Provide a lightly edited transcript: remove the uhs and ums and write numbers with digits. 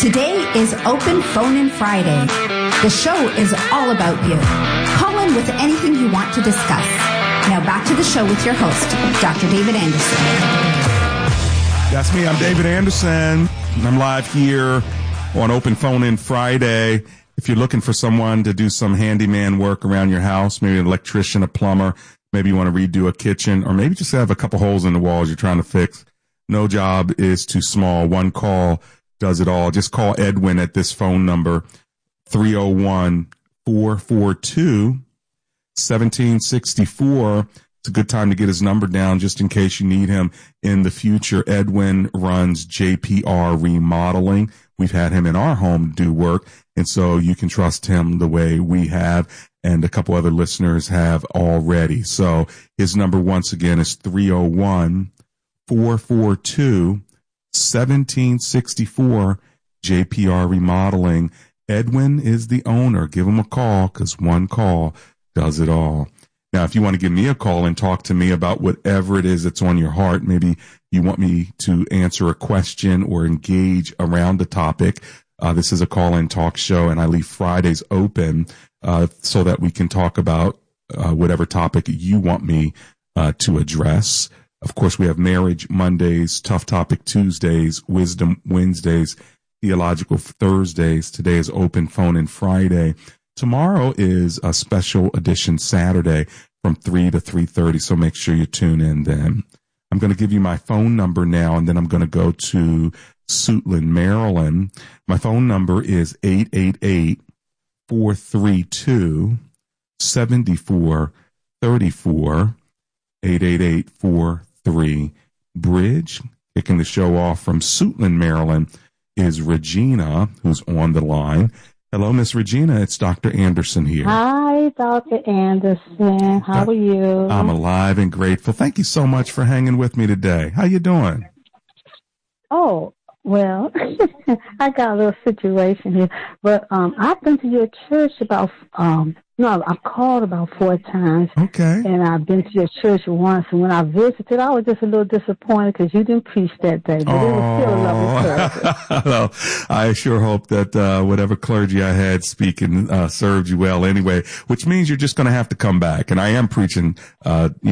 Today is Open Phone-In Friday. The show is all about you. Call in with anything you want to discuss. Now back to the show with your host, Dr. David Anderson. That's me. I'm David Anderson. I'm live here on Open Phone-In Friday. If you're looking for someone to do some handyman work around your house, maybe an electrician, a plumber, maybe you want to redo a kitchen, or maybe just have a couple holes in the walls you're trying to fix, no job is too small. One call does it all. Just call Edwin at this phone number, 301-442-1764. It's a good time to get his number down just in case you need him in the future. Edwin runs JPR Remodeling. We've had him in our home do work, and so you can trust him the way we have, and a couple other listeners have already. So his number, once again, is 301-442-1764, JPR Remodeling. Edwin is the owner. Give him a call, because one call does it all. Now, if you want to give me a call and talk to me about whatever it is that's on your heart, maybe you want me to answer a question or engage around the topic, this is a call-in talk show, and I leave Fridays open so that we can talk about whatever topic you want me to address. Of course, we have Marriage Mondays, Tough Topic Tuesdays, Wisdom Wednesdays, Theological Thursdays. Today is Open Phone-In Friday. Tomorrow is a special edition Saturday from 3 to 3:30, so make sure you tune in then. I'm going to give you my phone number now, and then I'm going to go to Suitland, Maryland. My phone number is 888-432-7434, 888-43-BRIDGE. Kicking the show off from Suitland, Maryland is Regina, who's on the line. Hello, Miss Regina. It's Dr. Anderson here. Hi, Dr. Anderson. How are you? I'm alive and grateful. Thank you so much for hanging with me today. How you doing? Oh, well, I got a little situation here. But I've been to your church about, I've called about 4 times. Okay. And I've been to your church once. And when I visited, I was just a little disappointed because you didn't preach that day. But it was still a lovely service. Well, I sure hope that whatever clergy I had speaking served you well anyway, which means you're just going to have to come back. And I am preaching,